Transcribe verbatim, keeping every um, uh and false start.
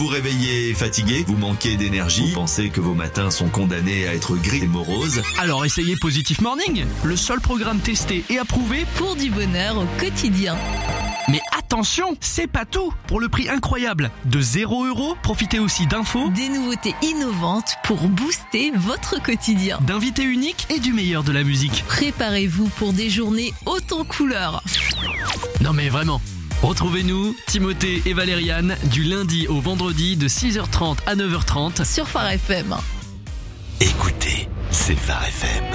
Vous réveillez fatigué, vous manquez d'énergie, vous pensez que vos matins sont condamnés à être gris et moroses. Alors essayez Positive Morning, le seul programme testé et approuvé pour du bonheur au quotidien. Mais attention, c'est pas tout. Pour le prix incroyable de zéro euro, profitez aussi d'infos, des nouveautés innovantes pour booster votre quotidien, d'invités uniques et du meilleur de la musique. Préparez-vous pour des journées hautes en couleurs. Non mais vraiment. Retrouvez-nous, Timothée et Valériane, du lundi au vendredi de six heures trente à neuf heures trente sur Phare F M. Écoutez, c'est Phare F M.